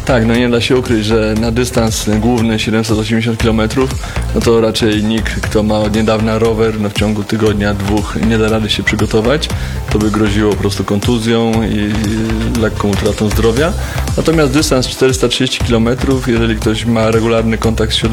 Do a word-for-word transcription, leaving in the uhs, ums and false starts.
Tak, no nie da się ukryć, że na dystans główny siedemset osiemdziesiąt kilometrów, no to raczej nikt, kto ma od niedawna rower, no w ciągu tygodnia, dwóch nie da rady się przygotować. To by groziło po prostu kontuzją i lekką utratą zdrowia. Natomiast dystans czterysta trzydzieści kilometrów, jeżeli ktoś ma regularny kontakt z środowiskiem,